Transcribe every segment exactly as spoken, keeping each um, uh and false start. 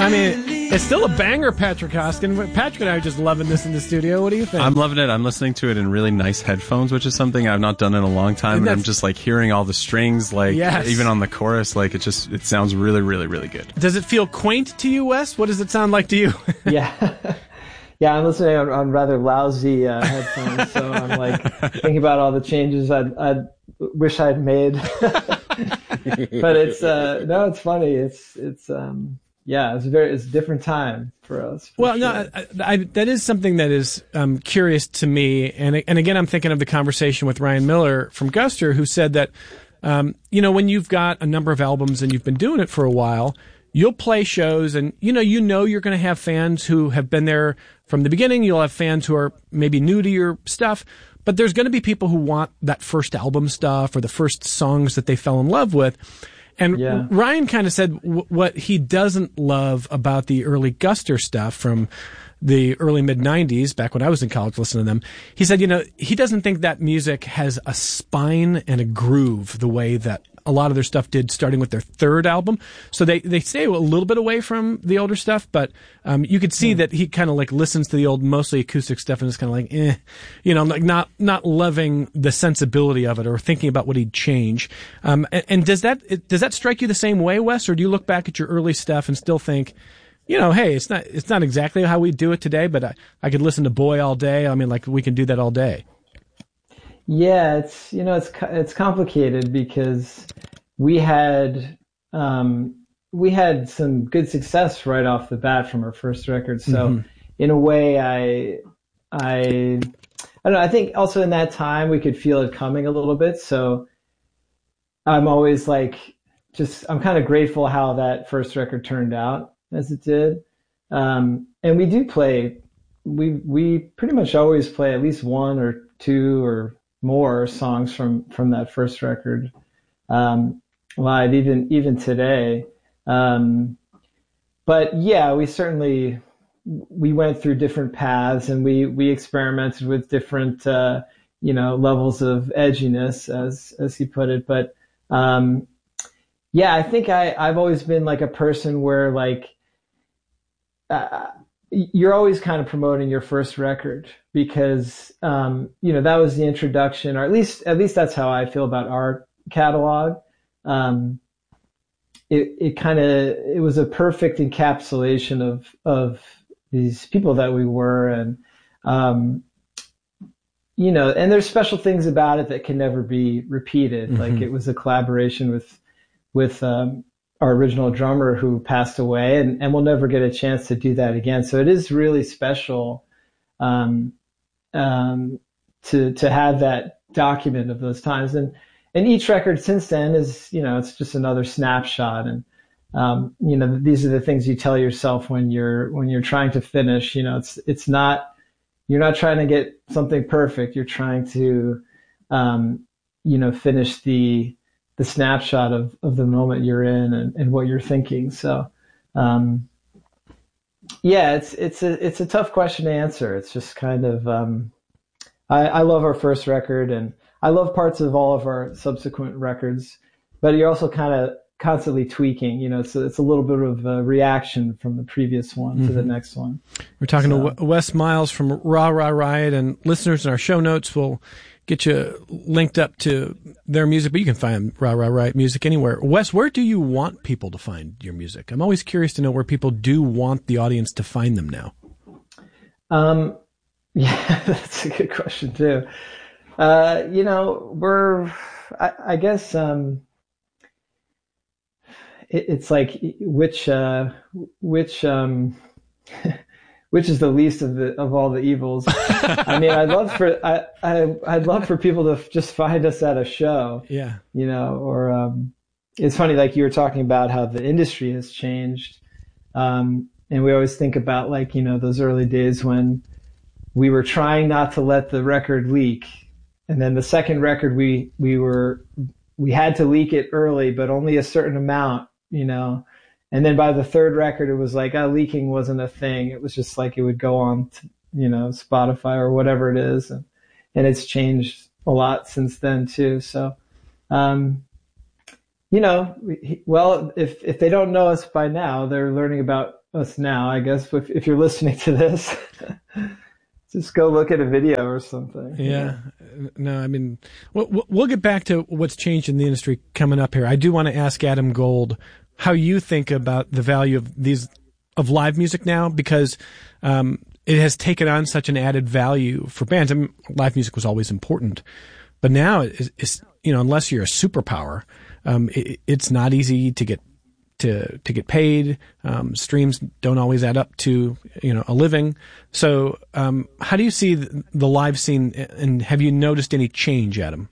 I mean, it's still a banger, Patrick Hoskin. Patrick and I are just loving this in the studio. What do you think? I'm loving it. I'm listening to it in really nice headphones, which is something I've not done in a long time. And, and I'm just like hearing all the strings, like yes. even on the chorus, like it just it sounds really, really, really good. Does it feel quaint to you, Wes? What does it sound like to you? yeah. Yeah, I'm listening on, on rather lousy uh, headphones, so I'm like thinking about all the changes I'd, I'd wish I'd made. But it's uh, no, it's funny. It's it's um, yeah, it's a very it's a different time for us. For well, sure. no, I, I, that is something that is um, curious to me, and and again, I'm thinking of the conversation with Ryan Miller from Guster, who said that um, you know, when you've got a number of albums and you've been doing it for a while, you'll play shows, and you know, you know, you're going to have fans who have been there from the beginning. You'll have fans who are maybe new to your stuff, but there's going to be people who want that first album stuff or the first songs that they fell in love with. And yeah. Ryan kind of said w- what he doesn't love about the early Guster stuff from the early mid nineties, back when I was in college listening to them. He said, you know, he doesn't think that music has a spine and a groove the way that a lot of their stuff did, starting with their third album. So they, they stay a little bit away from the older stuff, but um, you could see mm. that he kind of like listens to the old, mostly acoustic stuff and is kind of like, eh, you know, like not not loving the sensibility of it or thinking about what he'd change. Um, and, and does that does that strike you the same way, Wes, or do you look back at your early stuff and still think, you know, hey, it's not it's not exactly how we do it today, but I, I could listen to Boy all day. I mean, like we can do that all day. Yeah, it's you know it's it's complicated because we had um, we had some good success right off the bat from our first record. So mm-hmm. in a way, I I I don't know. I think also in that time we could feel it coming a little bit. So I'm always like just I'm kind of grateful how that first record turned out as it did. Um, and we do play. We we pretty much always play at least one or two or more songs from, from that first record um, live, even even today. Um, but yeah, we certainly we went through different paths, and we we experimented with different uh, you know levels of edginess, as as he put it. But um, yeah, I think I I've always been like a person where like. Uh, you're always kind of promoting your first record because, um, you know, that was the introduction, or at least, at least that's how I feel about our catalog. Um, it, it kind of, it was a perfect encapsulation of, of these people that we were. And, um, you know, and there's special things about it that can never be repeated. Mm-hmm. Like it was a collaboration with, with, um, our original drummer who passed away, and, and we'll never get a chance to do that again. So it is really special um, um, to to have that document of those times. And and each record since then is, you know, it's just another snapshot. And um, you know, these are the things you tell yourself when you're when you're trying to finish. You know, it's it's not you're not trying to get something perfect. You're trying to um, you know finish the the snapshot of, of the moment you're in and, and what you're thinking. So, um, yeah, it's, it's a, it's a tough question to answer. It's just kind of, um, I, I love our first record, and I love parts of all of our subsequent records, but you're also kind of constantly tweaking, you know, so it's a little bit of a reaction from the previous one mm-hmm. to the next one. We're talking so. to Wes Miles from Rah Rah Riot, and listeners in our show notes will get you linked up to their music, but you can find Rah Rah Riot music anywhere. Wes, where do you want people to find your music? I'm always curious to know where people do want the audience to find them now. Um, yeah, that's a good question too. Uh, you know, we're, I, I guess, um, it, it's like which, uh, which, um, which is the least of the of all the evils. I mean, I'd love for I, I I'd love for people to just find us at a show. Yeah, you know, or um, it's funny, like you were talking about how the industry has changed, um, and we always think about like you know those early days when we were trying not to let the record leak, and then the second record we we were we had to leak it early, but only a certain amount, you know. And then by the third record, it was like, oh, leaking wasn't a thing. It was just like it would go on, to, you know, Spotify or whatever it is. And, and it's changed a lot since then, too. So, um, you know, we, well, if if they don't know us by now, they're learning about us now, I guess. If, if you're listening to this, just go look at a video or something. Yeah. yeah. No, I mean, we'll, we'll get back to what's changed in the industry coming up here. I do want to ask Adam Gold how you think about the value of these of live music now, because um, it has taken on such an added value for bands. I mean, live music was always important, but now it's, it's you know, unless you're a superpower, um, it, it's not easy to get to to get paid. Um, streams don't always add up to, you know, a living. So um, how do you see the, the live scene, and have you noticed any change, Adam?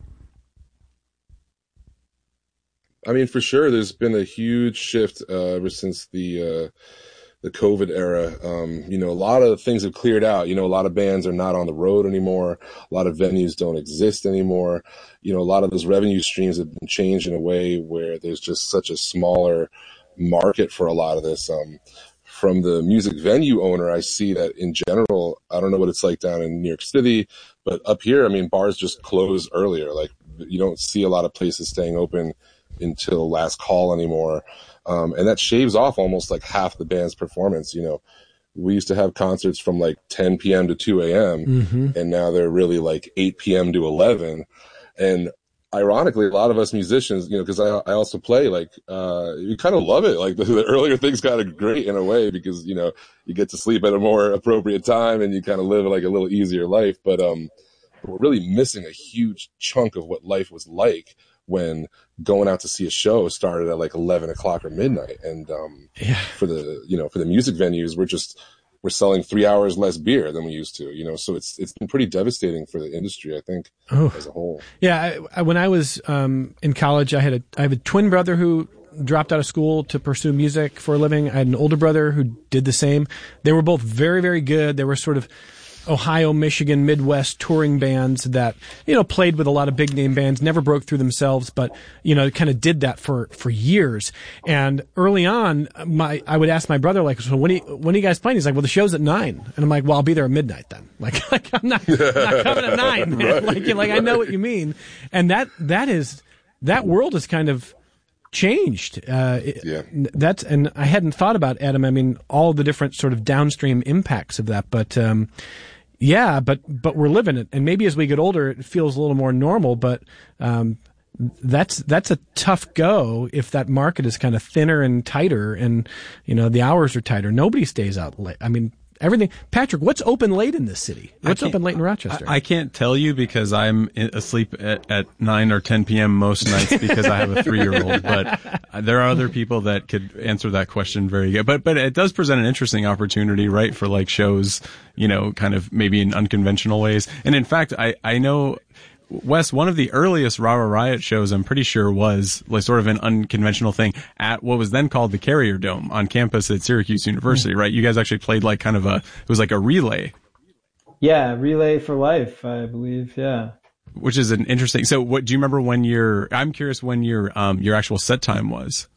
I mean, for sure, there's been a huge shift uh, ever since the uh, the COVID era. Um, you know, a lot of things have cleared out. You know, a lot of bands are not on the road anymore. A lot of venues don't exist anymore. You know, a lot of those revenue streams have been changed in a way where there's just such a smaller market for a lot of this. Um, from the music venue owner, I see that in general, I don't know what it's like down in New York City, but up here, I mean, bars just close earlier. Like, you don't see a lot of places staying open until last call anymore. Um, and that shaves off almost like half the band's performance. You know, we used to have concerts from like ten p.m. to two a.m. Mm-hmm. and now they're really like eight p.m. to eleven. And ironically, a lot of us musicians, you know, because I, I also play, like, uh, you kind of love it. Like the, the earlier things kind of great in a way because, you know, you get to sleep at a more appropriate time and you kind of live like a little easier life. But, um, but we're really missing a huge chunk of what life was like when going out to see a show started at like eleven o'clock or midnight. And, um, yeah. for the, you know, for the music venues, we're just, we're selling three hours less beer than we used to, you know, so it's, it's been pretty devastating for the industry, I think, oh. as a whole. Yeah. I, I, when I was, um, in college, I had a, I have a twin brother who dropped out of school to pursue music for a living. I had an older brother who did the same. They were both very, very good. They were sort of Ohio, Michigan, Midwest touring bands that, you know, played with a lot of big name bands, never broke through themselves, but, you know, kind of did that for, for years. And early on, my, I would ask my brother, like, so when are you, when are you guys playing? He's like, well, the show's at nine. And I'm like, well, I'll be there at midnight then. Like, like I'm not, not coming at nine, man. Right. Like, like, I know what you mean. And that, that is, that world is kind of changed. Uh, yeah. That's, and I hadn't thought about, Adam, I mean, all the different sort of downstream impacts of that, but, um, yeah, but, but we're living it. And maybe as we get older, it feels a little more normal, but, um, that's, that's a tough go if that market is kind of thinner and tighter and, you know, the hours are tighter. Nobody stays out late. I mean, everything. Patrick, what's open late in this city? What's open late in Rochester? I, I can't tell you because I'm asleep at, at nine or ten p.m. most nights because I have a three-year-old. But there are other people that could answer that question very good. But but it does present an interesting opportunity, right, for like shows, you know, kind of maybe in unconventional ways. And in fact, I I know. Wes, one of the earliest Rah Rah Riot shows, I'm pretty sure, was like sort of an unconventional thing at what was then called the Carrier Dome on campus at Syracuse University, right? You guys actually played like kind of a, it was like a relay. Yeah, Relay for Life, I believe, yeah. Which is an interesting, so what, do you remember when your, I'm curious when your, um, your actual set time was?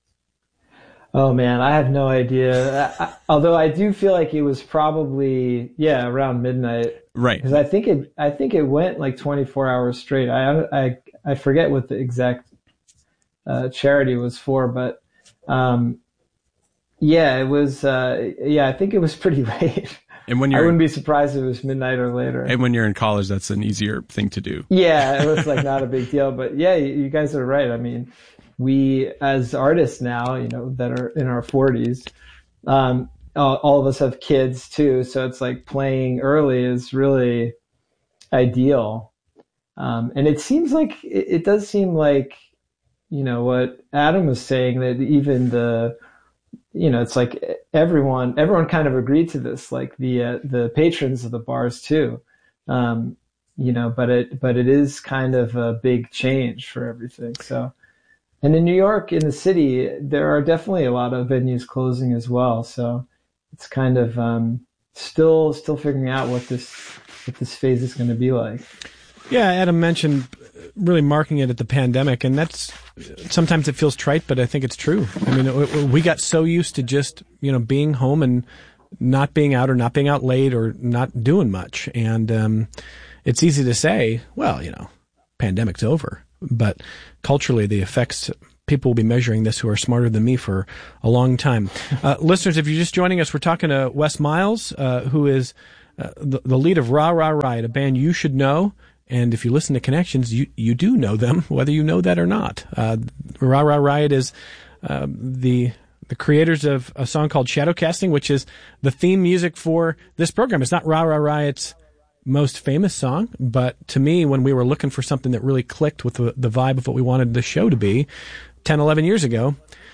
Oh man, I have no idea. I, although I do feel like it was probably, yeah, around midnight. Right. Because I think it, I think it went like twenty-four hours straight. I, I, I forget what the exact uh, charity was for, but um, yeah, it was. Uh, yeah, I think it was pretty late. And when you're, I wouldn't be surprised if it was midnight or later. And when you're in college, that's an easier thing to do. Yeah, it was like not a big deal. But yeah, you guys are right. I mean, we as artists now, you know, that are in our forties. Um, all of us have kids too, so it's like playing early is really ideal. Um, and it seems like, it, it does seem like, you know, what Adam was saying, that even the, you know, it's like everyone, everyone kind of agreed to this, like the, uh, the patrons of the bars too. Um, you know, but it, but it is kind of a big change for everything. So, and in New York, in the city, there are definitely a lot of venues closing as well. So, it's kind of um, still still figuring out what this what this phase is going to be like. Yeah, Adam mentioned really marking it at the pandemic, and that's sometimes it feels trite, but I think it's true. I mean, we got so used to just, you know, being home and not being out or not being out late or not doing much, and um, it's easy to say, well, you know, pandemic's over, but culturally the effects people will be measuring this who are smarter than me for a long time. Uh, listeners, if you're just joining us, we're talking to Wes Miles, uh, who is uh, the, the lead of Rah Rah Riot, a band you should know. And if you listen to Connections, you, you do know them, whether you know that or not. Uh, Rah Rah Riot is uh, the the creators of a song called Shadowcasting, which is the theme music for this program. It's not Rah Rah Riot's most famous song, but to me, when we were looking for something that really clicked with the, the vibe of what we wanted the show to be ten, eleven years ago,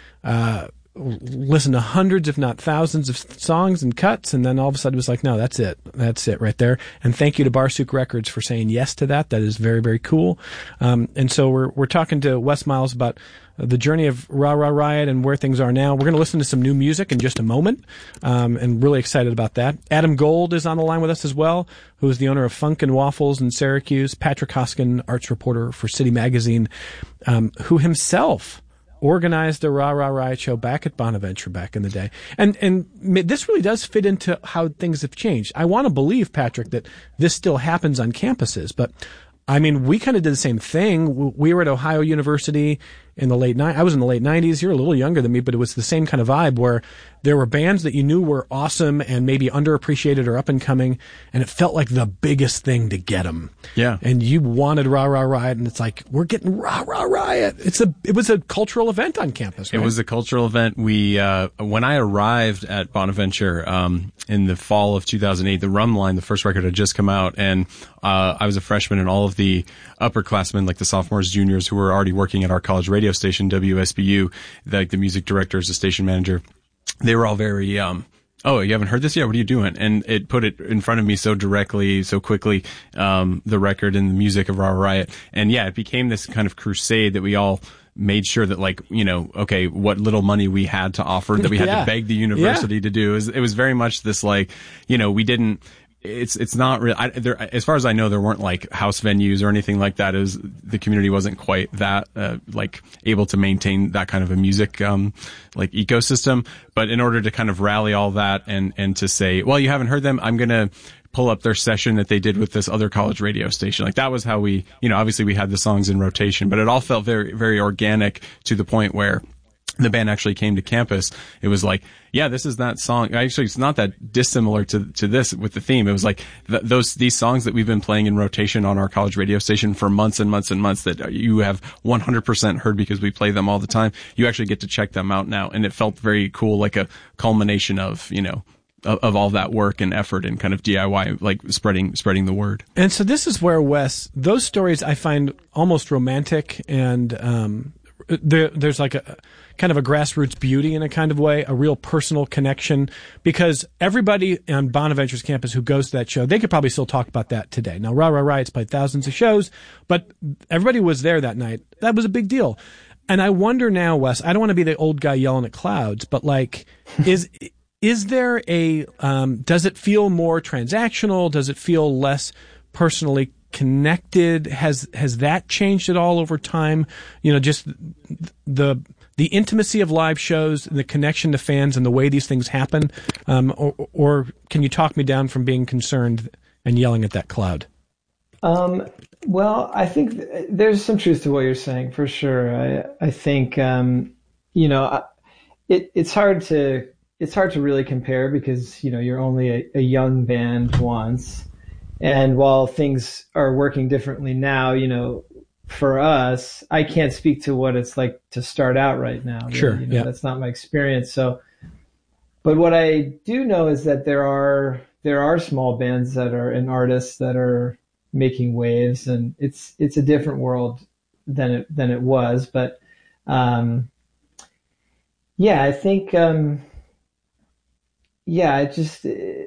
uh, listened to hundreds, if not thousands of songs and cuts, and then all of a sudden it was like, no, that's it. That's it right there. And thank you to Barsuk Records for saying yes to that. That is very, very cool. Um, and so we're, we're talking to Wes Miles about the journey of Rah Rah Riot and where things are now. We're going to listen to some new music in just a moment, um, and really excited about that. Adam Gold is on the line with us as well, who is the owner of Funk and Waffles in Syracuse. Patrick Hoskin, arts reporter for City Magazine, um, who himself organized a Rah Rah Riot show back at Bonaventure back in the day. And and this really does fit into how things have changed. I want to believe, Patrick, that this still happens on campuses, but I mean, we kind of did the same thing. We were at Ohio University in the late nineties. I was in the late nineties. You're a little younger than me, but it was the same kind of vibe where there were bands that you knew were awesome and maybe underappreciated or up and coming, and it felt like the biggest thing to get them. Yeah. And you wanted Rah Rah Riot, and it's like, we're getting Rah Rah Riot. It's a, it was a cultural event on campus, right? It was a cultural event. We, uh, when I arrived at Bonaventure, um, in the fall of two thousand eight, the Rum Line, the first record, had just come out, and, uh, I was a freshman, and all of the upperclassmen, like the sophomores, juniors, who were already working at our college radio station, W S B U, like the music directors, the station manager, they were all very, um, oh, you haven't heard this yet? What are you doing? And it put it in front of me so directly, so quickly, um, the record and the music of Rah Rah Riot. And yeah, it became this kind of crusade that we all made sure that, like, you know, okay, what little money we had to offer, that we had yeah. to beg the university yeah. to do. It was, it was very much this, like, you know, we didn't, It's it's not real. I, there, as far as I know, there weren't like house venues or anything like that. It was, the community wasn't quite that uh, like able to maintain that kind of a music um like ecosystem. But in order to kind of rally all that and and to say, well, you haven't heard them, I'm gonna pull up their session that they did with this other college radio station. Like that was how we, you know, obviously we had the songs in rotation, but it all felt very very organic to the point where the band actually came to campus. It was like, yeah, this is that song. Actually, it's not that dissimilar to to this with the theme. It was like th- those these songs that we've been playing in rotation on our college radio station for months and months and months that you have one hundred percent heard because we play them all the time. You actually get to check them out now, and it felt very cool, like a culmination of, you know, of, of all that work and effort and kind of D I Y, like spreading spreading the word. And so this is where, Wes, those stories I find almost romantic, and um, there, there's like a kind of a grassroots beauty in a kind of way, a real personal connection, because everybody on Bonaventure's campus who goes to that show, they could probably still talk about that today. Now, Rah Rah Riot's played thousands of shows, but everybody was there that night. That was a big deal. And I wonder now, Wes, I don't want to be the old guy yelling at clouds, but like, is is there a, um, does it feel more transactional? Does it feel less personally connected? Has has that changed at all over time? You know, just the the intimacy of live shows, and the connection to fans, and the way these things happen, um, or, or can you talk me down from being concerned and yelling at that cloud? Um, well, I think th- there's some truth to what you're saying, for sure. I I think um, you know, it it's hard to it's hard to really compare because, you know, you're only a, a young band once. And while things are working differently now, you know, for us, I can't speak to what it's like to start out right now. Sure. You know, yeah. That's not my experience. So, but what I do know is that there are, there are small bands that are, and artists that are making waves, and it's, it's a different world than it, than it was. But, um, yeah, I think, um, yeah, it just, it,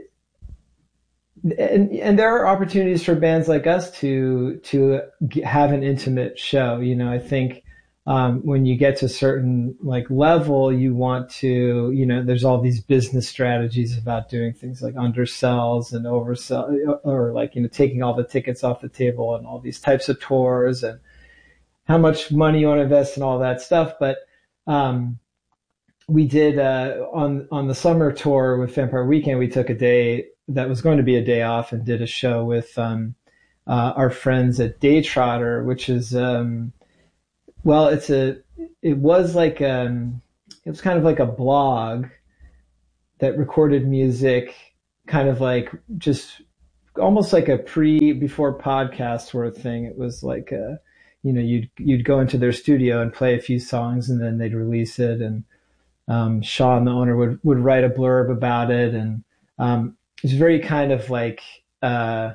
And, and there are opportunities for bands like us to to have an intimate show. You know, I think um, when you get to a certain like level, you want to, you know, there's all these business strategies about doing things like undersells and oversell, or like, you know, taking all the tickets off the table and all these types of tours and how much money you want to invest in all that stuff. But um, we did uh, on on the summer tour with Vampire Weekend, we took a day that was going to be a day off and did a show with um, uh, our friends at Daytrotter, which is, um, well, it's a it was like um it was kind of like a blog that recorded music, kind of like just almost like a pre before podcast sort of thing. It was like a, you know, you'd you'd go into their studio and play a few songs, and then they'd release it, and um, Sean, the owner, would would write a blurb about it, and um, it's very kind of like uh,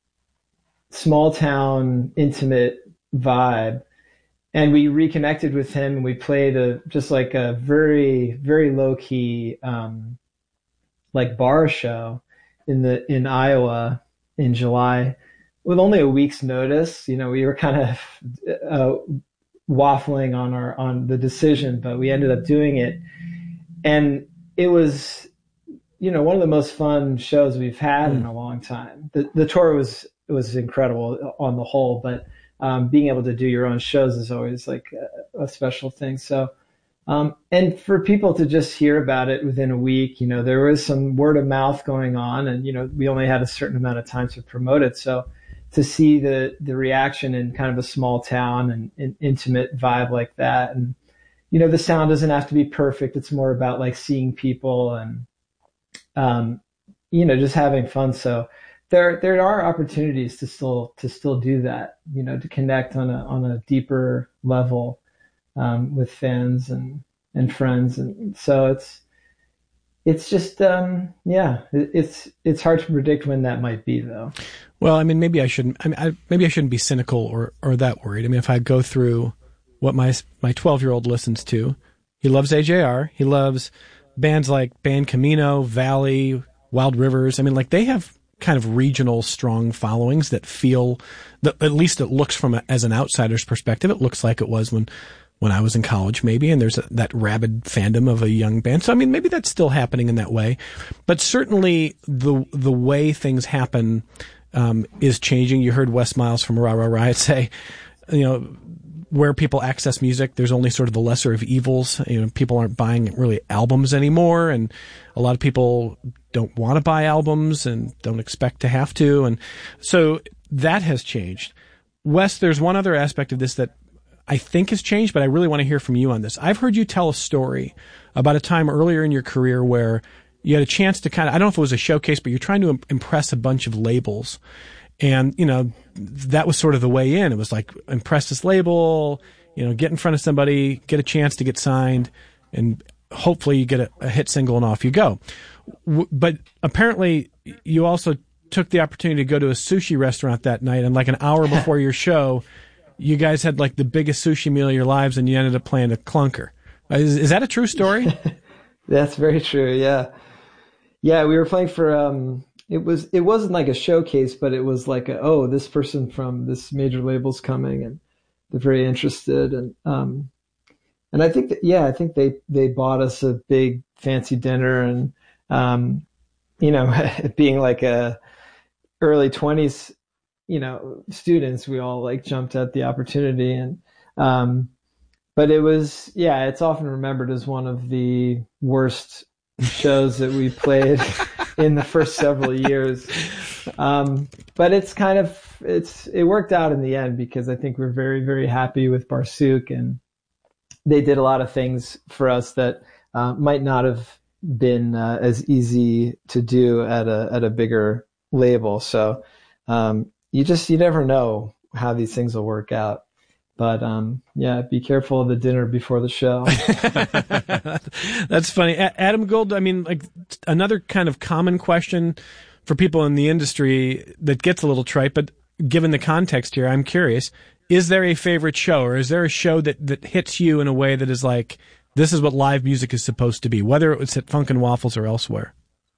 small town, intimate vibe. And we reconnected with him, and we played a just like a very very low key um, like bar show in the in Iowa in July with only a week's notice. You know, we were kind of uh, waffling on our on the decision, but we ended up doing it, and it was, you know, one of the most fun shows we've had mm. in a long time. The the tour was was incredible on the whole, but um, being able to do your own shows is always like a, a special thing. So, um, and for people to just hear about it within a week, you know, there was some word of mouth going on, and, you know, we only had a certain amount of time to promote it. So to see the, the reaction in kind of a small town and an intimate vibe like that. And, you know, the sound doesn't have to be perfect. It's more about like seeing people and, um, you know, just having fun. So there, there are opportunities to still, to still do that, you know, to connect on a, on a deeper level, um, with fans and, and friends. And so it's, it's just, um, yeah, it, it's, it's hard to predict when that might be though. Well, I mean, maybe I shouldn't, I mean, I, maybe I shouldn't be cynical or, or that worried. I mean, if I go through what my, my twelve year old listens to, he loves A J R. He loves bands like Band Camino, Valley, Wild Rivers. I mean, like they have kind of regional strong followings that feel that, at least it looks from a, as an outsider's perspective, it looks like it was when, when I was in college maybe, and there's a, that rabid fandom of a young band. So, I mean, maybe that's still happening in that way, but certainly the, the way things happen, um, is changing. You heard Wes Miles from Rah Rah Riot say, you know, where people access music, there's only sort of the lesser of evils. You know, people aren't buying really albums anymore, and a lot of people don't want to buy albums and don't expect to have to. And so that has changed. Wes, there's one other aspect of this that I think has changed, but I really want to hear from you on this. I've heard you tell a story about a time earlier in your career where you had a chance to kind of, I don't know if it was a showcase, but you're trying to impress a bunch of labels. And, you know, that was sort of the way in. It was like, impress this label, you know, get in front of somebody, get a chance to get signed, and hopefully you get a, a hit single and off you go. W- but apparently you also took the opportunity to go to a sushi restaurant that night, and like an hour before your show, you guys had like the biggest sushi meal of your lives, and you ended up playing a clunker. Is, is that a true story? That's very true. Yeah. Yeah. We were playing for, um, It was, it wasn't like a showcase, but it was like, a, oh, this person from this major label's coming and they're very interested. And, um, and I think that, yeah, I think they, they bought us a big fancy dinner, and, um, you know, being like a early twenties, you know, students, we all like jumped at the opportunity. And, um, but it was, yeah, it's often remembered as one of the worst shows that we played in the first several years. Um, but it's kind of, it's, it worked out in the end, because I think we're very, very happy with Barsuk, and they did a lot of things for us that, uh, might not have been, uh, as easy to do at a, at a bigger label. So, um, you just, you never know how these things will work out. But, um, yeah, be careful of the dinner before the show. That's funny. A- Adam Gold, I mean, like another kind of common question for people in the industry that gets a little trite, but given the context here, I'm curious, is there a favorite show, or is there a show that, that hits you in a way that is like, this is what live music is supposed to be, whether it was at Funk and Waffles or elsewhere?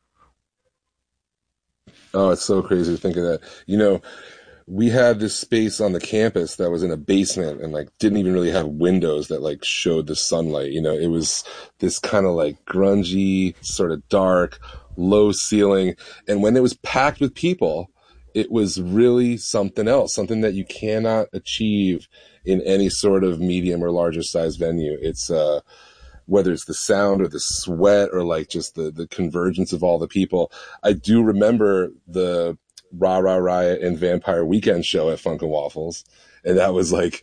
Oh, it's so crazy to think of that. You know, we had this space on the campus that was in a basement and like didn't even really have windows that like showed the sunlight. You know, it was this kind of like grungy, sort of dark, low ceiling. And when it was packed with people, it was really something else, something that you cannot achieve in any sort of medium or larger size venue. It's, uh, whether it's the sound or the sweat or like just the, the convergence of all the people. I do remember the Rah Rah Riot and Vampire Weekend show at Funk and Waffles. And that was like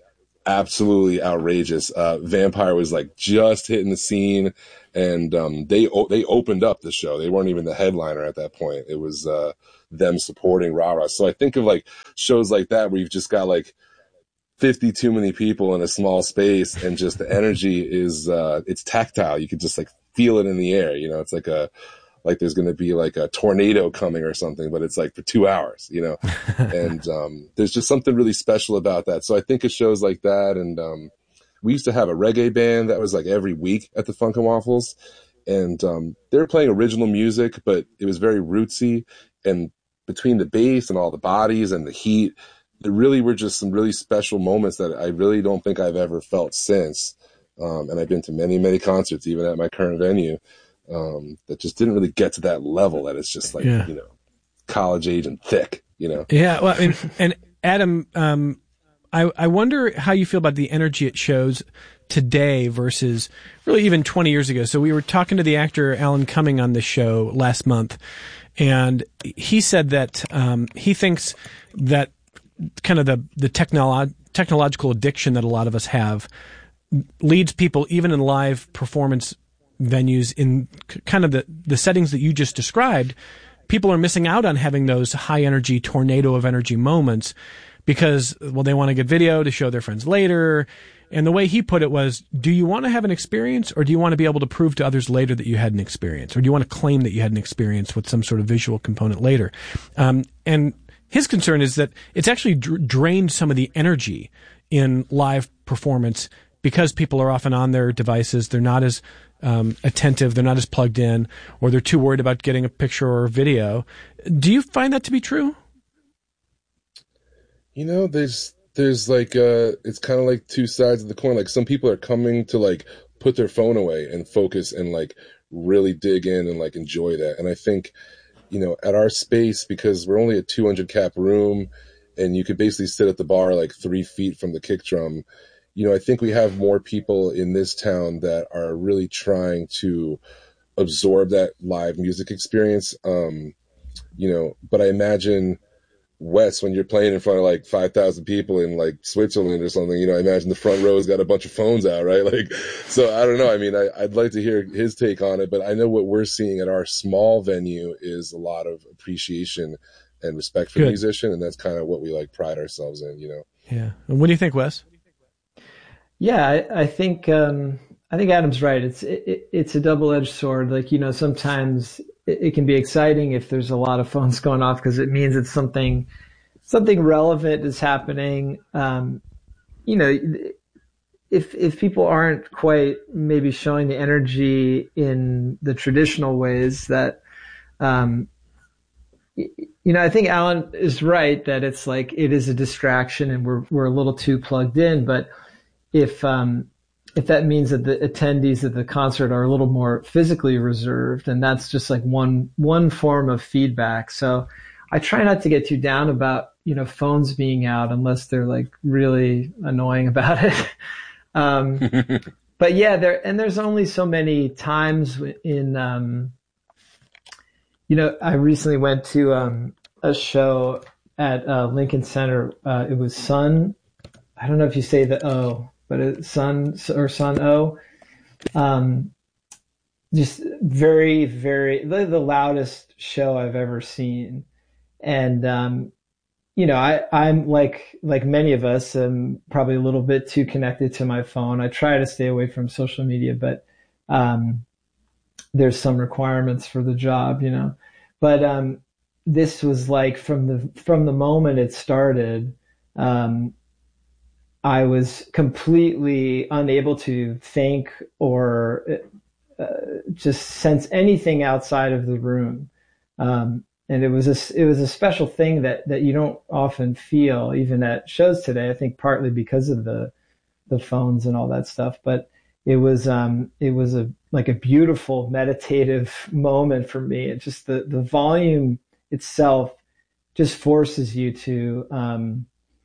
absolutely outrageous. Uh, Vampire was like just hitting the scene, and um, they they opened up the show. They weren't even the headliner at that point. It was uh, them supporting Rah Rah. So I think of like shows like that where you've just got like fifty too many people in a small space, and just the energy is uh, it's tactile. You could just like feel it in the air. You know, it's like a like there's going to be like a tornado coming or something, but it's like for two hours, you know, and, um, there's just something really special about that. So I think of shows like that. And, um, we used to have a reggae band that was like every week at the Funkin' Waffles, and, um, they were playing original music, but it was very rootsy, and between the bass and all the bodies and the heat, there really were just some really special moments that I really don't think I've ever felt since. Um, and I've been to many, many concerts, even at my current venue. Um, that just didn't really get to that level, that it's just like, yeah. you know, college age and thick, you know? Yeah. Well, and, and Adam, um, I, I wonder how you feel about the energy it shows today versus really even twenty years ago. So we were talking to the actor Alan Cumming on the show last month, and he said that, um, he thinks that kind of the, the technolo- technological addiction that a lot of us have leads people, even in live performance venues, in kind of the, the settings that you just described, people are missing out on having those high energy tornado of energy moments because, well, they want to get video to show their friends later. And the way he put it was, do you want to have an experience, or do you want to be able to prove to others later that you had an experience? Or do you want to claim that you had an experience with some sort of visual component later? Um, and his concern is that it's actually dr- drained some of the energy in live performance because people are often on their devices. They're not as um, attentive. They're not as plugged in, or they're too worried about getting a picture or a video. Do you find that to be true? You know, there's, there's like, uh, it's kind of like two sides of the coin. Like, some people are coming to like put their phone away and focus and like really dig in and like enjoy that. And I think, you know, at our space, because we're only a two hundred cap room and you could basically sit at the bar like three feet from the kick drum, you know, I think we have more people in this town that are really trying to absorb that live music experience. Um, you know, but I imagine, Wes, when you're playing in front of like five thousand people in like Switzerland or something, you know, I imagine the front row's got a bunch of phones out, right? Like, so I don't know. I mean, I, I'd like to hear his take on it, but I know what we're seeing at our small venue is a lot of appreciation and respect for Good. the musician. And that's kind of what we like pride ourselves in, you know? Yeah. And what do you think, Wes? Yeah, I, I think, um, I think Adam's right. It's, it, it's a double-edged sword. Like, you know, sometimes it, it can be exciting if there's a lot of phones going off, because it means it's something, something relevant is happening. Um, you know, if, if people aren't quite maybe showing the energy in the traditional ways that, um, you know, I think Alan is right that it's like, it is a distraction and we're, we're a little too plugged in, but if, um, if that means that the attendees at the concert are a little more physically reserved, and that's just like one, one form of feedback. So I try not to get too down about, you know, phones being out unless they're like really annoying about it. um, but yeah, there, and there's only so many times in, um, you know, I recently went to, um, a show at, uh, Lincoln Center. Uh, it was Sun. I don't know if you say the O, but it's Sun or Sun O. Um, just very, very, the, the loudest show I've ever seen. And, um, you know, I, I'm like, like many of us, I'm probably a little bit too connected to my phone. I try to stay away from social media, but, um, there's some requirements for the job, you know, but, um, this was like from the, from the moment it started, um, I was completely unable to think or uh, just sense anything outside of the room. Um, and it was a, it was a special thing that, that you don't often feel even at shows today. I think partly because of the, the phones and all that stuff, but it was, um, it was a, like a beautiful meditative moment for me. It just, the, the volume itself just forces you to, um,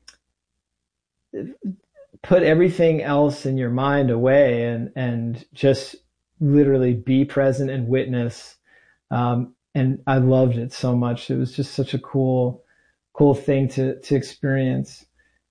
put everything else in your mind away and, and just literally be present and witness. Um, and I loved it so much. It was just such a cool, cool thing to, to experience.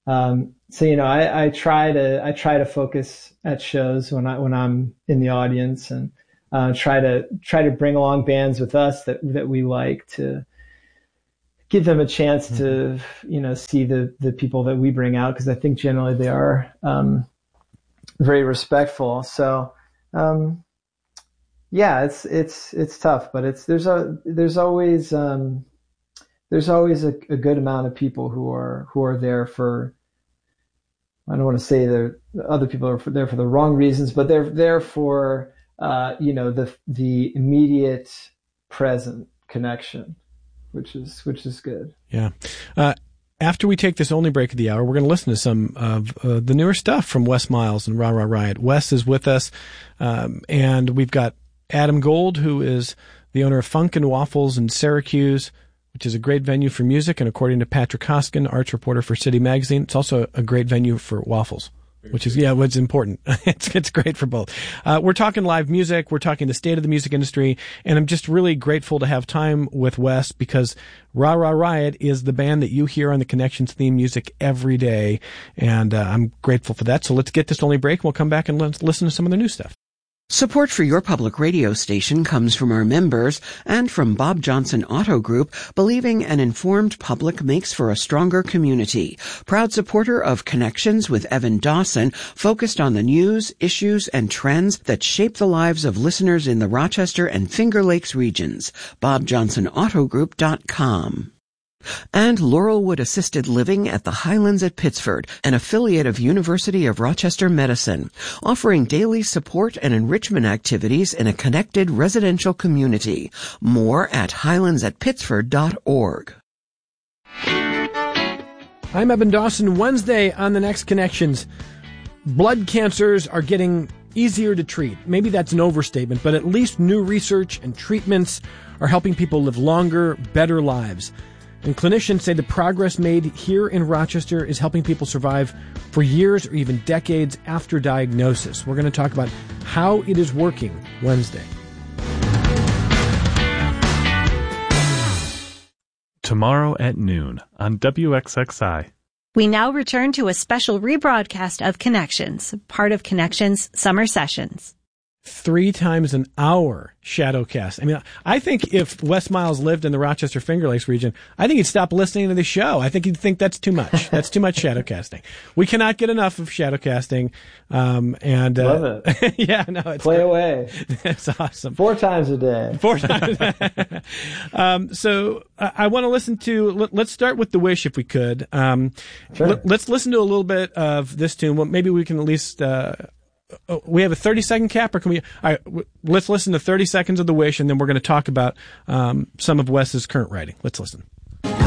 Um, so, you know, I, I try to, I try to focus at shows when I, when I'm in the audience, and, uh, try to, try to bring along bands with us that, that we like, to give them a chance to, you know, see the, the people that we bring out. Cause I think generally they are, um, very respectful. So, um, yeah, it's, it's, it's tough, but it's, there's a, there's always, um, there's always a, a good amount of people who are, who are there for, I don't want to say that other people are for, there for the wrong reasons, but they're there for, uh, you know, the, the immediate present connection, which is, which is good. Yeah. Uh, after we take this only break of the hour, we're going to listen to some of uh, the newer stuff from Wes Miles and Rah Rah Riot. Wes is with us, um, and we've got Adam Gold, who is the owner of Funk and Waffles in Syracuse, which is a great venue for music, and according to Patrick Hoskin, arts reporter for City Magazine, it's also a great venue for waffles, which is, yeah, what's important. it's, it's great for both. Uh, we're talking live music. We're talking the state of the music industry, and I'm just really grateful to have time with Wes, because Rah Rah Riot is the band that you hear on the Connections theme music every day, and uh, I'm grateful for that. So let's get this only break, and we'll come back and let's listen to some of the new stuff. Support for your public radio station comes from our members and from Bob Johnson Auto Group, believing an informed public makes for a stronger community. Proud supporter of Connections with Evan Dawson, focused on the news, issues, and trends that shape the lives of listeners in the Rochester and Finger Lakes regions. bob johnson auto group dot com. And Laurelwood Assisted Living at the Highlands at Pittsford, an affiliate of University of Rochester Medicine, offering daily support and enrichment activities in a connected residential community. More at highlands at pittsford dot org. I'm Evan Dawson. Wednesday on the Next Connections, blood cancers are getting easier to treat. Maybe that's an overstatement, but at least new research and treatments are helping people live longer, better lives. And clinicians say the progress made here in Rochester is helping people survive for years or even decades after diagnosis. We're going to talk about how it is working Wednesday. Tomorrow at noon on W X X I. We now return to a special rebroadcast of Connections, part of Connections Summer Sessions. Three times an hour shadowcast. I mean, I think if Wes Miles lived in the Rochester Finger Lakes region, I think he'd stop listening to the show. I think he'd think that's too much. That's too much shadowcasting. We cannot get enough of shadowcasting. Um, and, uh, Love it. yeah, no, it's Play great. away. That's awesome. Four times a day. Four times. um, so uh, I want to listen to, let, let's start with The Wish if we could. Um, Sure. let, let's listen to a little bit of this tune. Well, maybe we can at least, uh, Oh, we have a thirty second cap, or can we? All right, w- let's listen to thirty seconds of The Wish, and then we're going to talk about um, some of Wes's current writing. Let's listen.